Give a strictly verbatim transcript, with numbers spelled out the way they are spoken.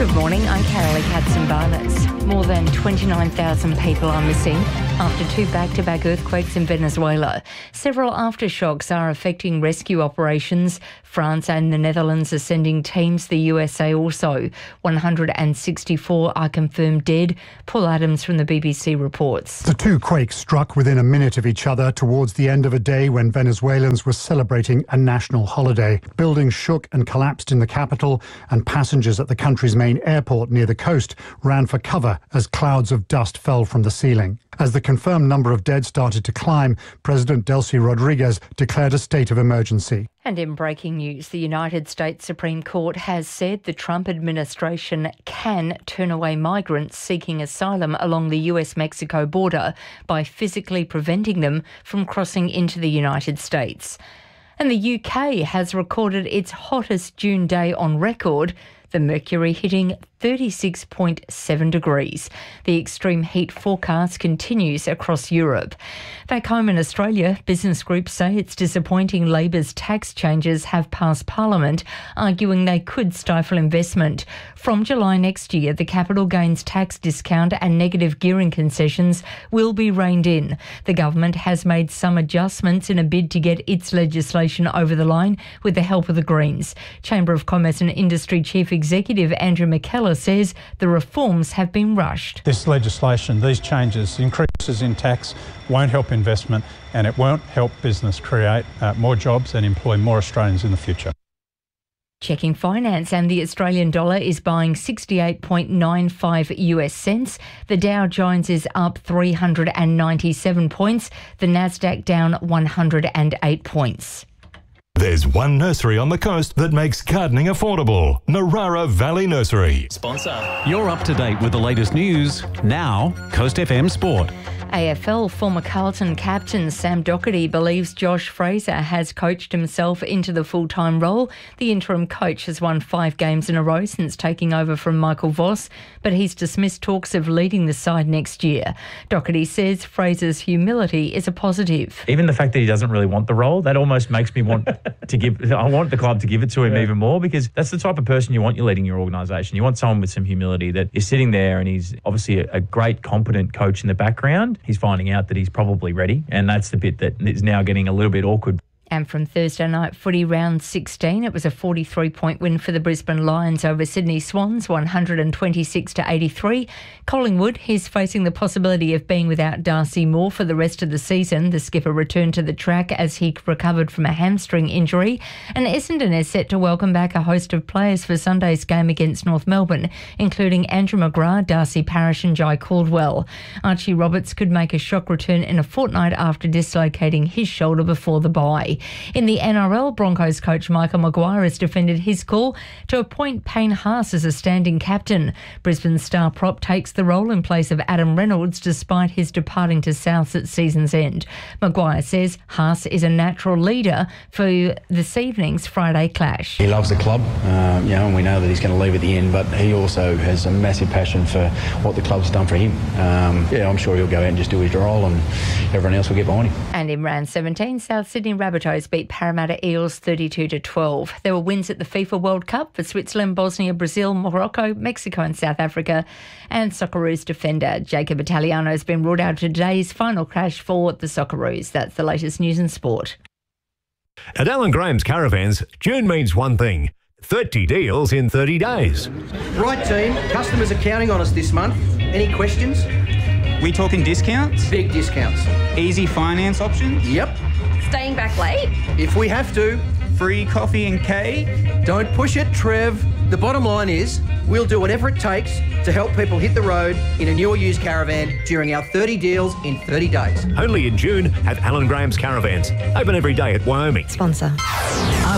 Good morning, I'm Carolee Katzenbarnett. More than twenty-nine thousand people are missing after two back-to-back earthquakes in Venezuela. Several aftershocks are affecting rescue operations. France and the Netherlands are sending teams, the U S A also. one hundred sixty-four are confirmed dead. Paul Adams from the B B C reports. The two quakes struck within a minute of each other towards the end of a day when Venezuelans were celebrating a national holiday. Buildings shook and collapsed in the capital, and passengers at the country's main airport near the coast ran for cover as clouds of dust fell from the ceiling. As the confirmed number of dead started to climb, President Delcy Rodriguez declared a state of emergency. And in breaking news, the United States Supreme Court has said the Trump administration can turn away migrants seeking asylum along the U S Mexico border by physically preventing them from crossing into the United States. And the U K has recorded its hottest June day on record, the mercury hitting thirty-six point seven degrees. The extreme heat forecast continues across Europe. Back home in Australia, business groups say it's disappointing Labor's tax changes have passed Parliament, arguing they could stifle investment. From July next year, the capital gains tax discount and negative gearing concessions will be reined in. The government has made some adjustments in a bid to get its legislation over the line with the help of the Greens. Chamber of Commerce and Industry Chief Executive Andrew McKellar says the reforms have been rushed. This legislation, these changes, increases in tax, won't help investment and it won't help business create uh, more jobs and employ more Australians in the future. Checking finance, and the Australian dollar is buying sixty-eight point nine five U S cents. The Dow Jones is up three hundred ninety-seven points. The Nasdaq down one hundred eight points. There's one nursery on the coast that makes gardening affordable. Narara Valley Nursery. Sponsor. You're up to date with the latest news. Now, Coast F M Sport. A F L former Carlton captain Sam Docherty believes Josh Fraser has coached himself into the full-time role. The interim coach has won five games in a row since taking over from Michael Voss, but he's dismissed talks of leading the side next year. Docherty says Fraser's humility is a positive. Even the fact that he doesn't really want the role, that almost makes me want to give, I want the club to give it to him yeah. even more, because that's the type of person you want you leading your organisation. You want someone with some humility that is sitting there, and he's obviously a, a great, competent coach in the background. He's finding out that he's probably ready, and that's the bit that is now getting a little bit awkward. And from Thursday night footy round sixteen, it was a forty-three point win for the Brisbane Lions over Sydney Swans, one hundred twenty-six to eighty-three. Collingwood is facing the possibility of being without Darcy Moore for the rest of the season. The skipper returned to the track as he recovered from a hamstring injury. And Essendon is set to welcome back a host of players for Sunday's game against North Melbourne, including Andrew McGrath, Darcy Parish and Jai Caldwell. Archie Roberts could make a shock return in a fortnight after dislocating his shoulder before the bye. In the N R L, Broncos coach Michael Maguire has defended his call to appoint Payne Haas as a standing captain. Brisbane star prop takes the role in place of Adam Reynolds despite his departing to Souths at season's end. Maguire says Haas is a natural leader for this evening's Friday clash. He loves the club, um, you know, and we know that he's going to leave at the end, but he also has a massive passion for what the club's done for him. Um, yeah, I'm sure he'll go out and just do his role, and everyone else will get behind him. And in round seventeen, South Sydney Rabbitohs beat Parramatta Eels thirty-two to twelve. There were wins at the FIFA World Cup for Switzerland, Bosnia, Brazil, Morocco, Mexico and South Africa. And Socceroos defender Jacob Italiano has been ruled out of today's final crash for the Socceroos. That's the latest news in sport. At Alan Graham's Caravans, June means one thing: thirty deals in thirty days. Right, team. Customers are counting on us this month. Any questions? We talking discounts? Big discounts. Easy finance options? Yep. Staying back late? If we have to. Free coffee and cake? Don't push it, Trev. The bottom line is we'll do whatever it takes to help people hit the road in a new or used caravan during our thirty deals in thirty days. Only in June at Alan Graham's Caravans. Open every day at Wyoming. Sponsor.